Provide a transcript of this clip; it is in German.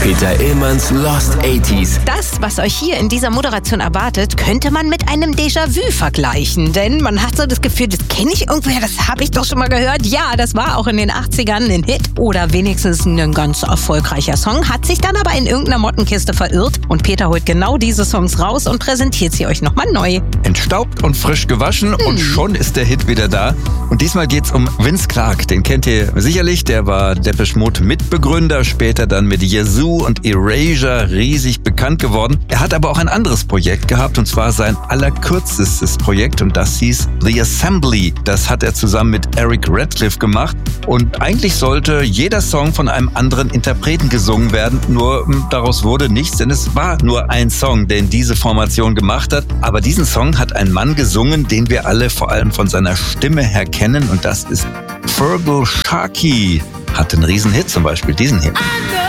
Peter Illmanns Lost 80s. Das, was euch hier in dieser Moderation erwartet, könnte man mit einem Déjà-vu vergleichen. Denn man hat so das Gefühl, das kenne ich irgendwoher, das habe ich doch schon mal gehört. Ja, das war auch in den 80ern ein Hit oder wenigstens ein ganz erfolgreicher Song, hat sich dann aber in irgendeiner Mottenkiste verirrt. Und Peter holt genau diese Songs raus und präsentiert sie euch nochmal neu. Entstaubt und frisch gewaschen und schon ist der Hit wieder da. Und diesmal geht's um Vince Clarke. Den kennt ihr sicherlich. Der war Depeche Mode Mitbegründer, später dann mit Yazoo und Erasure riesig bekannt geworden. Er hat aber auch ein anderes Projekt gehabt, und zwar sein allerkürzestes Projekt, und das hieß The Assembly. Das hat er zusammen mit Eric Radcliffe gemacht, und eigentlich sollte jeder Song von einem anderen Interpreten gesungen werden, nur daraus wurde nichts, denn es war nur ein Song, den diese Formation gemacht hat. Aber diesen Song hat ein Mann gesungen, den wir alle vor allem von seiner Stimme her kennen, und das ist Feargal Sharkey. Hat einen Riesenhit, zum Beispiel diesen hier.